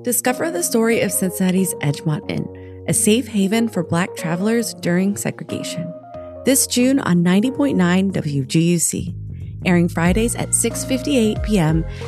Discover the story of Cincinnati's Edgemont Inn, a safe haven for Black travelers during segregation. This June on 90.9 WGUC, airing Fridays at 6:58 p.m.